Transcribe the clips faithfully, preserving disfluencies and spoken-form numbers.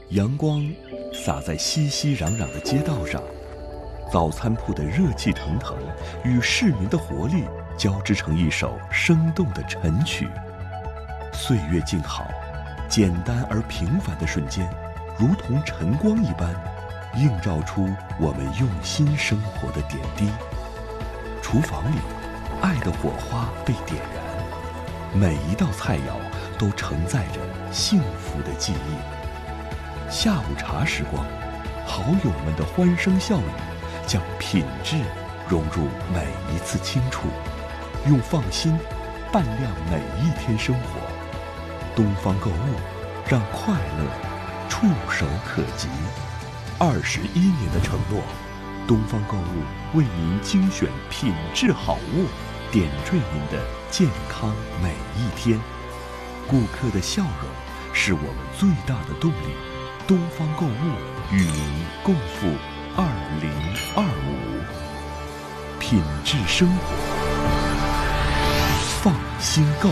阳光洒在熙熙攘攘的街道上，早餐铺的热气腾腾与市民的活力交织成一首生动的晨曲。岁月静好，简单而平凡的瞬间，如同晨光一般，映照出我们用心生活的点滴。厨房里，爱的火花被点燃，每一道菜肴都承载着幸福的记忆。下午茶时光，好友们的欢声笑语，将品质融入每一次轻触，用放心伴亮每一天生活。东方购物，让快乐触手可及。二十一年的承诺，东方购物为您精选品质好物，点缀您的健康每一天。顾客的笑容是我们最大的动力。东方购物与您共赴二零二五，品质生活，放心购。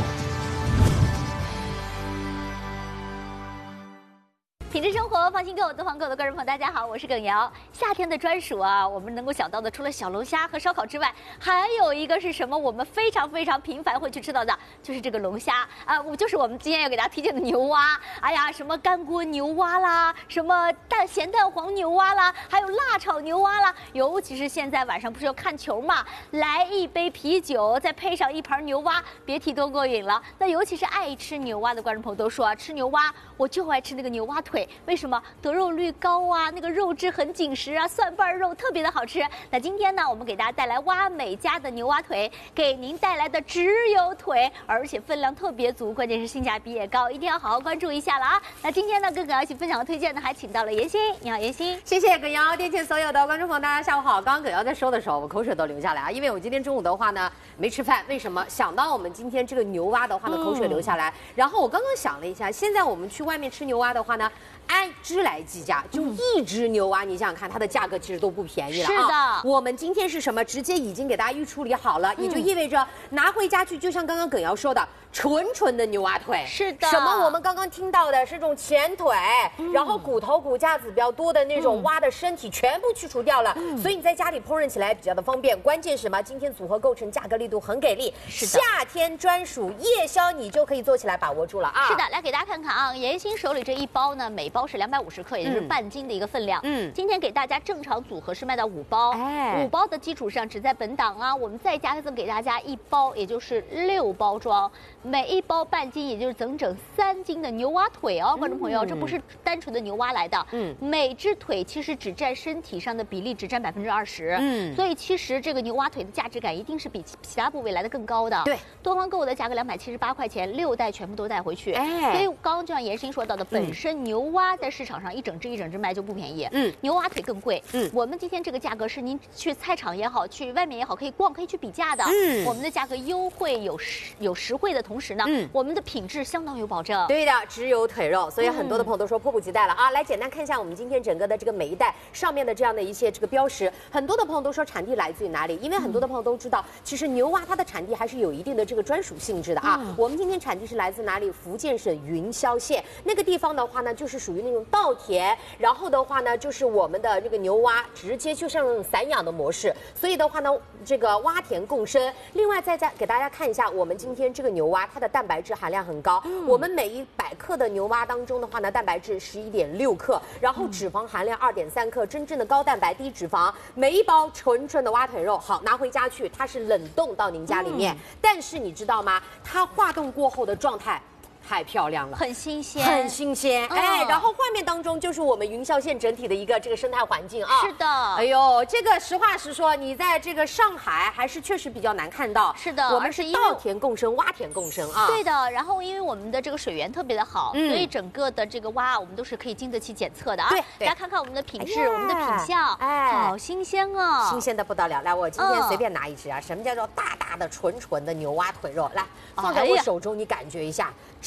品质生活，放心购，东方购的观众朋友，大家好，我是耿瑶。夏天的专属啊，我们能够想到的，除了小龙虾和烧烤之外，还有一个是什么？我们非常非常频繁会去吃到的，就是这个龙虾啊，我就是我们今天要给大家推荐的牛蛙。哎呀，什么干锅牛蛙啦，什么蛋咸蛋黄牛蛙啦，还有辣炒牛蛙啦。尤其是现在晚上不是要看球嘛，来一杯啤酒，再配上一盘牛蛙，别提多过瘾了。那尤其是爱吃牛蛙的观众朋友都说啊，吃牛蛙我就爱吃那个牛蛙腿。为什么？得肉率高啊，那个肉质很紧实啊，蒜瓣肉特别的好吃。那今天呢，我们给大家带来蛙美家的牛蛙腿，给您带来的只有腿，而且分量特别足，关键是性价比也高，一定要好好关注一下了啊！那今天呢，跟耿瑶一起分享和推荐呢，还请到了妍希。你好，妍希。 谢谢耿瑶，电前所有的观众朋友，大家下午好。刚刚耿瑶在说的时候，我口水都流下来啊，因为我今天中午的话呢没吃饭，为什么？想到我们今天这个牛蛙的话呢，口水流下来。嗯、然后我刚刚想了一下，现在我们去外面吃牛蛙的话呢，按只来计价，就一只牛蛙，你想想看，它的价格其实都不便宜了啊。 是的， 我们今天是什么？直接已经给大家预处理好了，也就意味着拿回家去，就像刚刚耿瑶说的，纯纯的牛蛙腿。 是的。 什么？我们刚刚听到的是这种前腿，嗯、然后骨头、骨架子比较多的那种蛙的身体全部去除掉了，嗯、所以你在家里烹饪起来比较的方便。关键是什么？今天组合构成，价格力度很给力， 是的， 夏天专属夜宵，你就可以做起来，把握住了啊！ 是的，来给大家看看啊，妍希手里这一包呢，每包是两百五十克，也就是半斤的一个分量。嗯，今天给大家正常组合是卖到五包，哎，五包的基础上，只在本档啊，我们再加赠给大家一包，也就是六包装，每一包半斤，也就是整整三斤的牛蛙腿哦，观众朋友，嗯、这不是单纯的牛蛙来的，嗯，每只腿其实只占身体上的比例只占百分之二十，嗯，所以其实这个牛蛙腿的价值感一定是比其他部位来的更高的。对，东方购物的价格两百七十八块钱，六袋全部都带回去，哎，所以刚刚就像妍希说到的，本身牛蛙在市场上一整只一整只卖就不便宜，嗯，牛蛙腿更贵，嗯，我们今天这个价格是您去菜场也好，去外面也好，可以逛可以去比价的，嗯，我们的价格优惠有实有实惠的同时呢，嗯，我们的品质相当有保证。 对的，只有腿肉，所以很多的朋友都说迫不及待了啊！来简单看一下我们今天整个的这个每一袋上面的这样的一些这个标识，很多的朋友都说产地来自于哪里，因为很多的朋友都知道，其实牛蛙它的产地还是有一定的这个专属性质的啊。嗯、我们今天产地是来自哪里？福建省云霄县那个地方的话呢，就是属于那种稻田，然后的话呢，就是我们的这个牛蛙直接就像那种散养的模式，所以的话呢，这个蛙田共生。另外再加给大家看一下，我们今天这个牛蛙它的蛋白质含量很高，嗯、我们每一百克的牛蛙当中的话呢，蛋白质十一点六克，然后脂肪含量二点三克，真正的高蛋白低脂肪。每一包纯纯的蛙腿肉，好拿回家去，它是冷冻到您家里面，嗯、但是你知道吗？它化冻过后的状态太漂亮了， 很新鲜， 很新鲜，嗯、哎，然后画面当中就是我们云霄县整体的一个这个生态环境啊。 是的， 哎呦，这个实话实说，你在这个上海还是确实比较难看到。 是的， 我们是稻田共生，蛙田共生啊。 对的，然后因为我们的这个水源特别的好，嗯、所以整个的这个蛙我们都是可以经得起检测的啊。对，大家看看我们的品质，哎、我们的品相，哎，好新鲜啊， 新鲜的不得了。来，我今天随便拿一只啊，嗯、什么叫做大大的纯纯的牛蛙腿肉？来，放在我手中，你感觉一下。这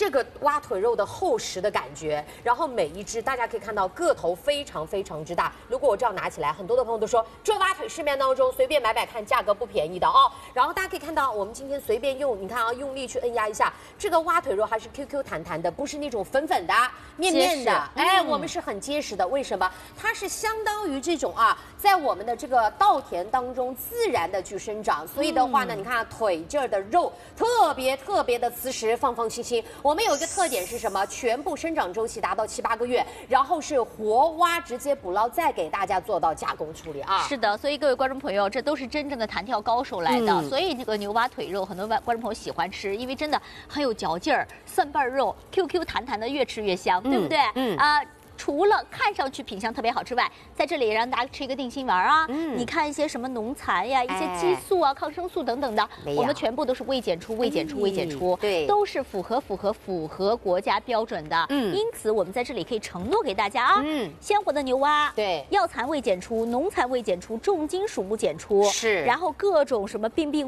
这个蛙腿肉的厚实的感觉，然后每一只大家可以看到个头非常非常之大。如果我这样拿起来，很多的朋友都说这蛙腿市面当中随便买买看，价格不便宜的哦。然后大家可以看到，我们今天随便用，你看啊，用力去摁压一下，这个蛙腿肉还是 Q Q 弹弹的，不是那种粉粉的、面面的。哎，我们是很结实的。为什么？它是相当于这种啊，在我们的这个稻田当中自然的去生长，所以的话呢，嗯、你看、啊、腿这儿的肉特别特别的瓷实，放放心心。我们有一个特点是什么？全部生长周期达到七八个月，然后是活蛙直接捕捞，再给大家做到加工处理啊。 是的，所以各位观众朋友，这都是真正的弹跳高手来的。嗯、所以这个牛蛙腿肉，很多观众朋友喜欢吃，因为真的很有嚼劲儿，蒜瓣肉 Q Q 弹弹的，越吃越香，对不对？嗯啊。除了看上去品相特别好之外，在这里也让大家吃一个定心丸啊！嗯，你看一些什么农残呀、一些激素啊、抗生素等等的，我们全部都是未检出、未检出、未检出， 对， 都是符合、符合、符合国家标准的。嗯，因此我们在这里可以承诺给大家啊，嗯，鲜活的牛蛙， 对， 药残未检出、农残未检出、重金属不检出， 是， 然后各种什么病病。